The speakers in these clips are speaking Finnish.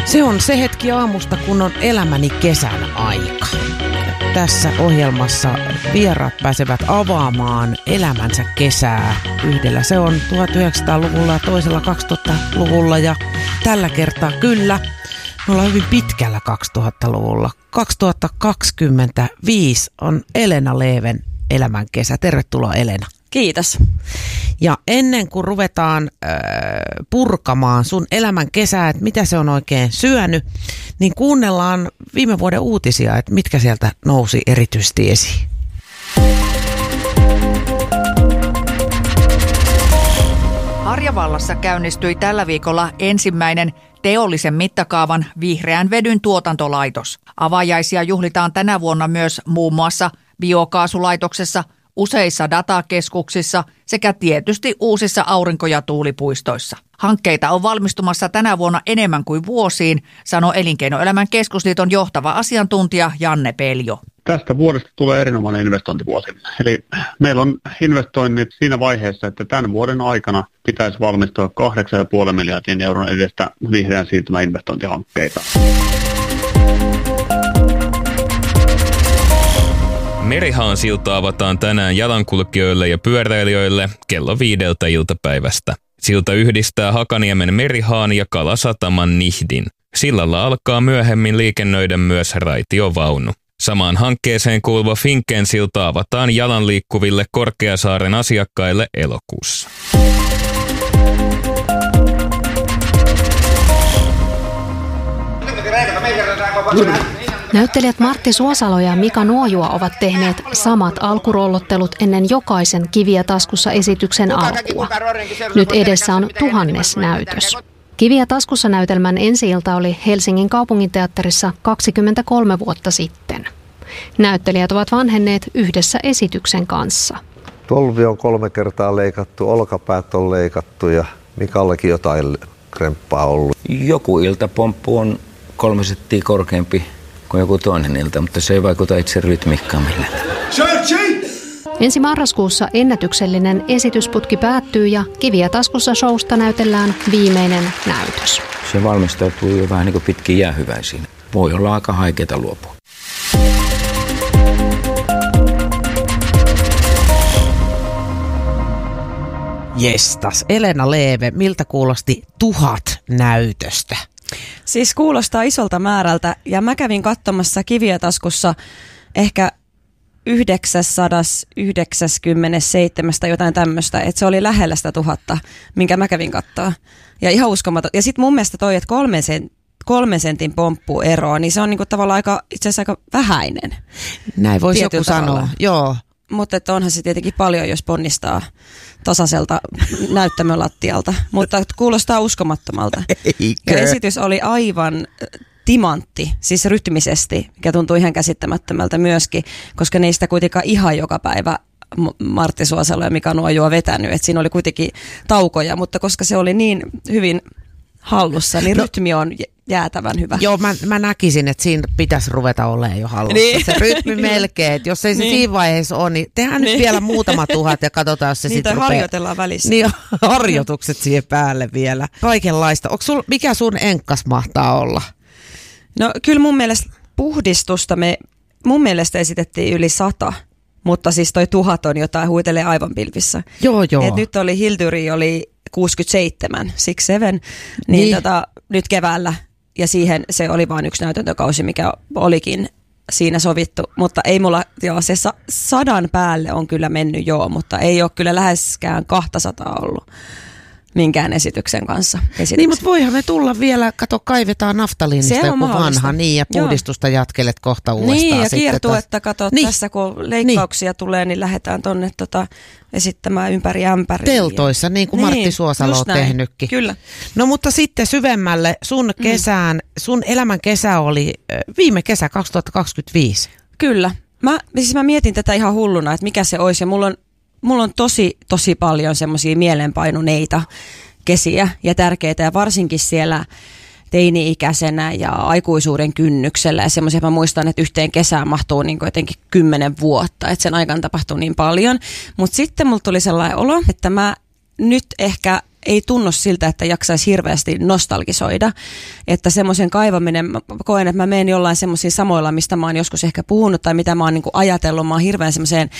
Se on se hetki aamusta, kun on elämäni kesän aika. Tässä ohjelmassa vieraat pääsevät avaamaan elämänsä kesää yhdellä. Se on 1900-luvulla ja toisella 2000-luvulla ja tällä kertaa kyllä. Me ollaan hyvin pitkällä 2000-luvulla. 2025 on Elena Leven elämän kesä. Tervetuloa Elena. Kiitos. Ja ennen kuin ruvetaan purkamaan sun elämän kesää, että mitä se on oikein syönyt, niin kuunnellaan viime vuoden uutisia, että mitkä sieltä nousi erityisesti esiin. Harjavallassa käynnistyi tällä viikolla ensimmäinen teollisen mittakaavan vihreän vedyn tuotantolaitos. Avajaisia juhlitaan tänä vuonna myös muun muassa biokaasulaitoksessa, useissa datakeskuksissa sekä tietysti uusissa aurinko- ja tuulipuistoissa. Hankkeita on valmistumassa tänä vuonna enemmän kuin vuosiin, sanoi Elinkeinoelämän keskusliiton johtava asiantuntija Janne Peljo. Tästä vuodesta tulee erinomainen investointivuosi. Eli meillä on investoinnit siinä vaiheessa, että tämän vuoden aikana pitäisi valmistua 8,5 miljardin euron edestä vihreän siirtymän investointihankkeita. Merihaan silta avataan tänään jalankulkijoille ja pyöräilijöille kello 5 iltapäivästä. Silta yhdistää Hakaniemen Merihaan ja Kalasataman Nihdin. Sillalla alkaa myöhemmin liikennöidä myös raitiovaunu. Samaan hankkeeseen kuuluva Finken silta avataan jalanliikkuville Korkeasaaren asiakkaille elokuussa. Näyttelijät Martti Suosalo ja Mika Nuojua ovat tehneet samat alkurollottelut ennen jokaisen Kiviä taskussa -esityksen alkua. Nyt edessä on 1000. näytös. Kiviä taskussa -näytelmän ensi-ilta oli Helsingin kaupunginteatterissa 23 vuotta sitten. Näyttelijät ovat vanhenneet yhdessä esityksen kanssa. Tolvi on 3 kertaa leikattu, olkapäät on leikattu ja Mikallakin jotain kremppaa ollut. Joku iltapomppu on 3 senttiä korkeampi kuin joku toinen ilta, mutta se ei vaikuta itse rytmiikkaan millään. Ensi marraskuussa ennätyksellinen esitysputki päättyy ja Kiviä taskussa -showsta näytellään viimeinen näytös. Se valmistautuu jo vähän niin kuin pitkin jäähyväisiin. Voi olla aika haikeeta luopua. Jestas, Elena Leve, miltä kuulosti 1000 näytöstä? Siis kuulostaa isolta määrältä ja mä kävin katsomassa Kiviä taskussa ehkä 997 jotain tämmöistä, että se oli lähellä sitä 1000, minkä mä kävin katsoa. Ja ihan uskomaton. Ja sitten mun mielestä toi, että 3 sentin pomppu eroa, niin se on niinku tavallaan itse asiassa aika vähäinen. Näin voisi joku sanoa, joo. Mutta onhan se tietenkin paljon, jos ponnistaa tasaiselta näyttämölattialta, mutta kuulostaa uskomattomalta. Eikö? Ja esitys oli aivan timantti, siis rytmisesti, mikä tuntuu ihan käsittämättömältä myöskin, koska niistä kuitenkaan ihan joka päivä Martti Suosalo ja Mika Nuojua vetänyt, että siinä oli kuitenkin taukoja, mutta koska se oli niin hyvin hallussa, niin rytmi on jäätävän hyvä. Joo, mä näkisin, että siinä pitäisi ruveta olemaan jo hallussa. Niin. Se rytmi melkein, että jos ei se siinä vaiheessa ole, niin tehdään nyt vielä muutama 1000 ja katsotaan, jos se sitten rupeaa. Niitä harjoitellaan välissä. Niin, harjoitukset siihen päälle vielä. Kaikenlaista. Mikä sun enkkas mahtaa olla? No kyllä mun mielestä puhdistusta mun mielestä esitettiin yli 100, mutta siis toi 1000 on jotain, huitelee aivan pilvissä. Joo. Et nyt oli Hildyri oli 67, 67, niin. Nyt keväällä ja siihen se oli vain yksi näytäntökausi, mikä olikin siinä sovittu, mutta ei mulla, se 100 päälle on kyllä mennyt mutta ei ole kyllä läheskään 200 ollut minkään esityksen kanssa. Niin, mutta voihan me tulla vielä, kaivetaan naftaliinista joku vanha, niin, ja puhdistusta jatkelet kohta uudestaan. Niin, ja sitten kiertuetta tässä kun leikkauksia tulee, niin lähdetään tonne esittämään ympäri ämpäriä. Teltoissa, niin kuin Martti Suosalo on tehnytkin. Kyllä. No mutta sitten syvemmälle, sun elämän kesä oli viime kesä 2025. Kyllä. Mä mietin tätä ihan hulluna, että mikä se olisi, ja mulla on tosi paljon semmoisia mieleenpainuneita kesiä ja tärkeitä, ja varsinkin siellä teini-ikäisenä ja aikuisuuden kynnyksellä. Ja semmoisia mä muistan, että yhteen kesään mahtuu niin kuin jotenkin 10 vuotta, että sen aikana tapahtuu niin paljon. Mutta sitten mulla tuli sellainen olo, että mä nyt ehkä ei tunnu siltä, että jaksaisi hirveästi nostalgisoida. Että semmoisen kaivaminen, mä koen, että mä menen jollain semmoisia samoilla, mistä mä oon joskus ehkä puhunut tai mitä mä oon niin kuin ajatellut. Mä oon hirveän semmoiseen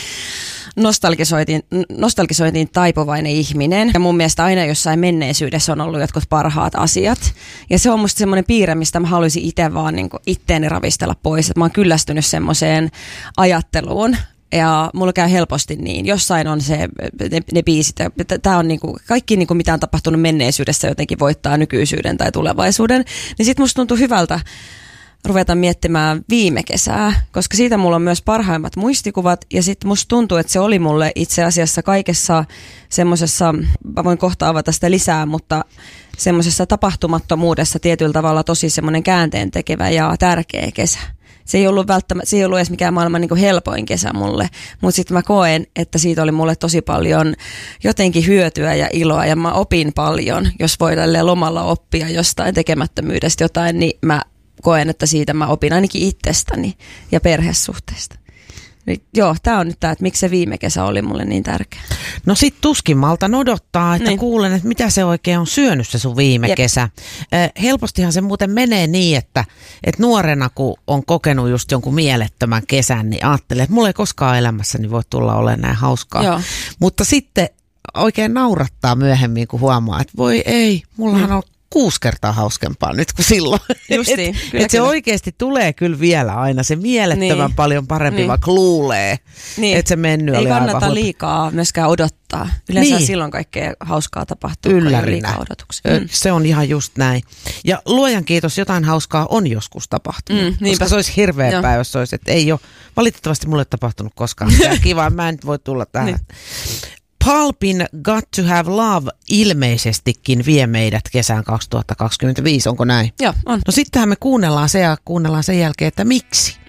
nostalgisointiin taipuvainen ihminen. Ja mun mielestä aina jossain menneisyydessä on ollut jotkut parhaat asiat. Ja se on musta semmoinen piirre, mistä mä haluaisin itse vaan niin kuin itteeni ravistella pois. Että mä oon kyllästynyt semmoiseen ajatteluun. Ja mulla käy helposti niin. Jossain on ne biisit. Tää on niinku, kaikki niinku, mitä on tapahtunut menneisyydessä jotenkin voittaa nykyisyyden tai tulevaisuuden. Niin sit musta tuntuu hyvältä ruveta miettimään viime kesää, koska siitä mulla on myös parhaimmat muistikuvat. Ja sit musta tuntuu, että se oli mulle itse asiassa kaikessa semmosessa, mä voin kohta avata sitä lisää, mutta semmosessa tapahtumattomuudessa tietyllä tavalla tosi semmoinen käänteen tekevä ja tärkeä kesä. Se ei ollut edes mikään maailman niin kuin helpoin kesä mulle, mutta sitten mä koen, että siitä oli mulle tosi paljon jotenkin hyötyä ja iloa ja mä opin paljon. Jos voi lomalla oppia jostain tekemättömyydestä jotain, niin mä koen, että siitä mä opin ainakin itsestäni ja perhesuhteista. Joo, tää on nyt tää, että miksi se viime kesä oli mulle niin tärkeä. No sit tuskin maltan odottaa, että niin. Kuulen, että mitä se oikein on syönyt se sun viime kesä. Helpostihan se muuten menee niin, että nuorena kun on kokenut just jonkun mielettömän kesän, niin ajattelee, että mulla ei koskaan elämässäni voi tulla olemaan näin hauskaa. Joo. Mutta sitten oikein naurattaa myöhemmin, kun huomaa, että voi ei, mullahan on 6 kertaa hauskempaa nyt kuin silloin. Justiin, että se oikeasti tulee kyllä vielä aina se mielettömän paljon parempi, vaikka luulee, että se mennyt oli aivan. Ei kannata liikaa myöskään odottaa. Yleensä silloin kaikkea hauskaa tapahtuu, kun ei liikaa odotuksia. Se on ihan just näin. Ja luojan kiitos, jotain hauskaa on joskus tapahtunut. Koska se olisi hirveä päivä, jos se olisi, että ei ole. Valitettavasti mulle ei tapahtunut koskaan. Kiva, mä en nyt voi tulla tähän. Niin. Pulpin Got to Have Love ilmeisestikin vie meidät kesään 2025, onko näin? Joo, on. No sittenhän me kuunnellaan sen jälkeen, että miksi?